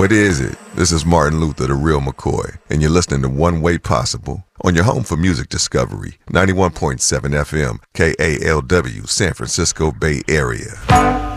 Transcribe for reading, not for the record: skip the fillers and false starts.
What is it? This is Martin Luther, the real McCoy, and you're listening to One Way Possible on your home for music discovery, 91.7 FM, KALW, San Francisco Bay Area.